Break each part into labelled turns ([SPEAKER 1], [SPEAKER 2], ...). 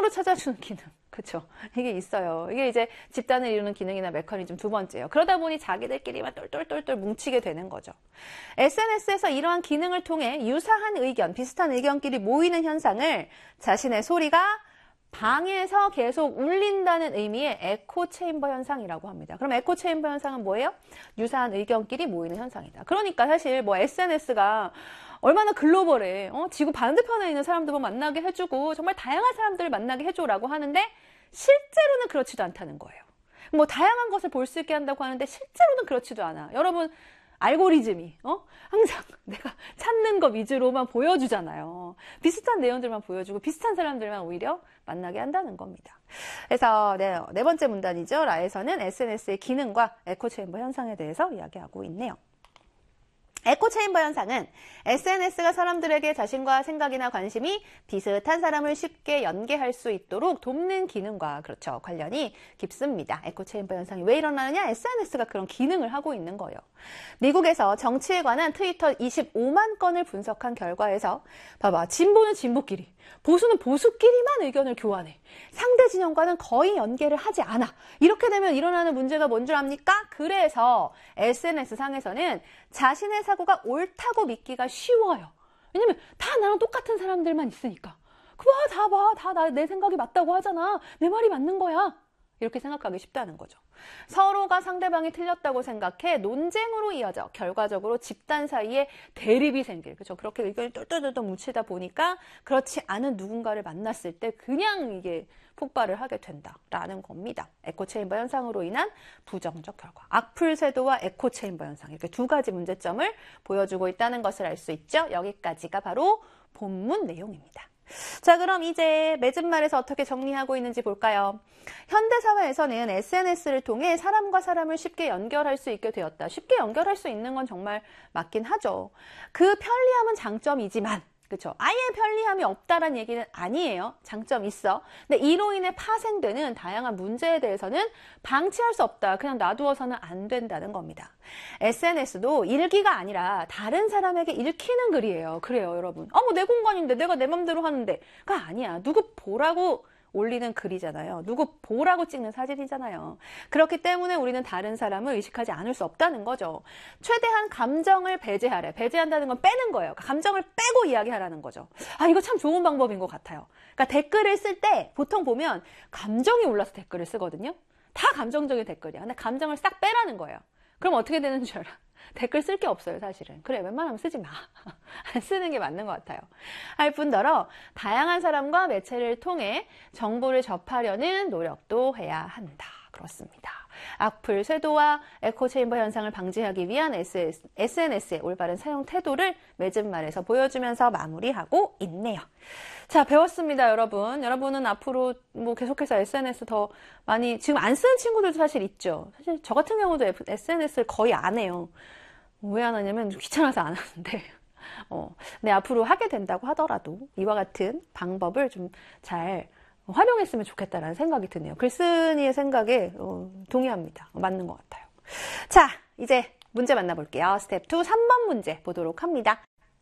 [SPEAKER 1] 정보를 찾아주는 기능. 그쵸. 이게 있어요. 이게 이제 집단을 이루는 기능이나 메커니즘 두 번째예요. 그러다 보니 자기들끼리만 똘똘똘똘 뭉치게 되는 거죠. SNS에서 이러한 기능을 통해 유사한 의견, 비슷한 의견끼리 모이는 현상을 자신의 소리가 방에서 계속 울린다는 의미의 에코 체인버 현상이라고 합니다. 그럼 에코 체인버 현상은 뭐예요? 유사한 의견끼리 모이는 현상이다. 그러니까 사실 뭐 SNS가 얼마나 글로벌해. 지구 반대편에 있는 사람들만 만나게 해주고 정말 다양한 사람들을 만나게 해줘라고 하는데 실제로는 그렇지도 않다는 거예요. 뭐 다양한 것을 볼 수 있게 한다고 하는데 실제로는 그렇지도 않아. 여러분 알고리즘이 항상 내가 찾는 것 위주로만 보여주잖아요. 비슷한 내용들만 보여주고 비슷한 사람들만 오히려 만나게 한다는 겁니다. 그래서 네 번째 문단이죠. 라에서는 SNS의 기능과 에코체인버 현상에 대해서 이야기하고 있네요. 에코체인버 현상은 SNS가 사람들에게 자신과 생각이나 관심이 비슷한 사람을 쉽게 연계할 수 있도록 돕는 기능과 그렇죠. 관련이 깊습니다. 에코체인버 현상이 왜 일어나느냐? SNS가 그런 기능을 하고 있는 거예요. 미국에서 정치에 관한 트위터 25만 건을 분석한 결과에서 봐봐. 진보는 진보끼리, 보수는 보수끼리만 의견을 교환해. 상대 진영과는 거의 연계를 하지 않아. 이렇게 되면 일어나는 문제가 뭔 줄 압니까? 그래서 SNS 상에서는 자신의 사고가 옳다고 믿기가 쉬워요. 왜냐면 다 나랑 똑같은 사람들만 있으니까. 다 내 생각이 맞다고 하잖아. 내 말이 맞는 거야. 이렇게 생각하기 쉽다는 거죠. 서로가 상대방이 틀렸다고 생각해 논쟁으로 이어져 결과적으로 집단 사이에 대립이 생길. 그렇죠? 그렇게 의견이 똘똘똘똘 뭉치다 보니까 그렇지 않은 누군가를 만났을 때 그냥 이게 폭발을 하게 된다라는 겁니다. 에코체인버 현상으로 인한 부정적 결과. 악플쇄도와 에코체인버 현상. 이렇게 두 가지 문제점을 보여주고 있다는 것을 알 수 있죠. 여기까지가 바로 본문 내용입니다. 자, 그럼 이제 맺은 말에서 어떻게 정리하고 있는지 볼까요? 현대사회에서는 SNS를 통해 사람과 사람을 쉽게 연결할 수 있게 되었다. 쉽게 연결할 수 있는 건 정말 맞긴 하죠. 그 편리함은 장점이지만 그렇죠. 아예 편리함이 없다라는 얘기는 아니에요. 장점 있어. 근데 이로 인해 파생되는 다양한 문제에 대해서는 방치할 수 없다. 그냥 놔두어서는 안 된다는 겁니다. SNS도 일기가 아니라 다른 사람에게 읽히는 글이에요. 그래요, 여러분. 뭐 내 공간인데 내가 내 맘대로 하는데가 아니야. 누구 보라고 올리는 글이잖아요. 누구 보라고 찍는 사진이잖아요. 그렇기 때문에 우리는 다른 사람을 의식하지 않을 수 없다는 거죠. 최대한 감정을 배제하래. 배제한다는 건 빼는 거예요. 감정을 빼고 이야기하라는 거죠. 이거 참 좋은 방법인 것 같아요. 그러니까 댓글을 쓸 때 보통 보면 감정이 올라서 댓글을 쓰거든요. 다 감정적인 댓글이야. 근데 감정을 싹 빼라는 거예요. 그럼 어떻게 되는 줄 알아? 댓글 쓸 게 없어요, 사실은. 그래, 웬만하면 쓰지 마. 안 쓰는 게 맞는 것 같아요. 할 뿐더러 다양한 사람과 매체를 통해 정보를 접하려는 노력도 해야 한다. 그렇습니다. 악플 쇄도와 에코체인버 현상을 방지하기 위한 SNS의 올바른 사용 태도를 맺은 말에서 보여주면서 마무리하고 있네요. 자, 배웠습니다, 여러분. 여러분은 앞으로 뭐 계속해서 SNS 더 많이, 지금 안 쓰는 친구들도 사실 있죠. 사실 저 같은 경우도 SNS를 거의 안 해요. 왜 안 하냐면 좀 귀찮아서 안 하는데. 근데 앞으로 하게 된다고 하더라도 이와 같은 방법을 좀 잘 활용했으면 좋겠다라는 생각이 드네요. 글쓴이의 생각에 동의합니다. 맞는 것 같아요. 자, 이제 문제 만나볼게요. 스텝 2, 3번 문제 보도록 합니다.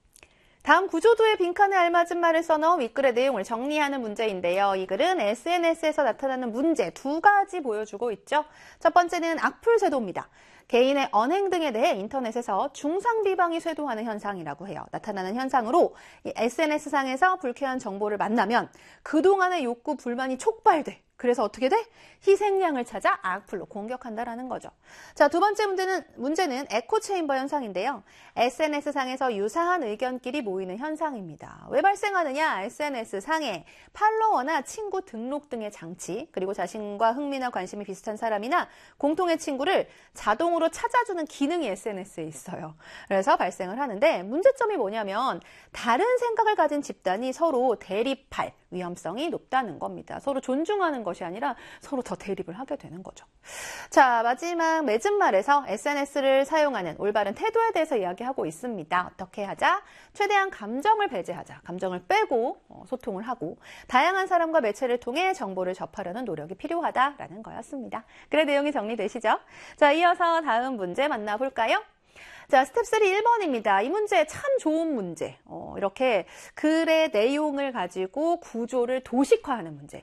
[SPEAKER 1] 다음 구조도의 빈칸에 알맞은 말을 써넣어 윗글의 내용을 정리하는 문제인데요. 이 글은 SNS에서 나타나는 문제 두 가지 보여주고 있죠. 첫 번째는 악플쇄도입니다. 개인의 언행 등에 대해 인터넷에서 중상비방이 쇄도하는 현상이라고 해요. 나타나는 현상으로 SNS상에서 불쾌한 정보를 만나면 그동안의 욕구, 불만이 촉발돼. 그래서 어떻게 돼? 희생양을 찾아 악플로 공격한다라는 거죠. 자, 두 번째 문제는 에코체인버 현상인데요. SNS상에서 유사한 의견끼리 모이는 현상입니다. 왜 발생하느냐? SNS상에 팔로워나 친구 등록 등의 장치, 그리고 자신과 흥미나 관심이 비슷한 사람이나 공통의 친구를 자동으로 찾아주는 기능이 SNS에 있어요. 그래서 발생을 하는데 문제점이 뭐냐면 다른 생각을 가진 집단이 서로 대립할 위험성이 높다는 겁니다. 서로 존중하는 것이 아니라 서로 더 대립을 하게 되는 거죠. 자, 마지막 맺은 말에서 SNS를 사용하는 올바른 태도에 대해서 이야기하고 있습니다. 어떻게 하자? 최대한 감정을 배제하자. 감정을 빼고 소통을 하고 다양한 사람과 매체를 통해 정보를 접하려는 노력이 필요하다라는 거였습니다. 글의 내용이 정리되시죠? 자, 이어서 다음 문제 만나볼까요? 자, 스텝 3 1번입니다. 이 문제 참 좋은 문제. 이렇게 글의 내용을 가지고 구조를 도식화하는 문제.